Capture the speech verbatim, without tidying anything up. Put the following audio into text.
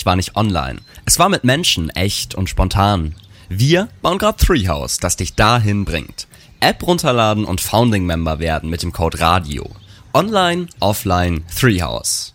Unterricht war nicht online. Es war mit Menschen, echt und spontan. Wir bauen gerade Treehouse, das dich dahin bringt. App runterladen und Founding-Member werden mit dem Code RADIO. Online, offline, Treehouse.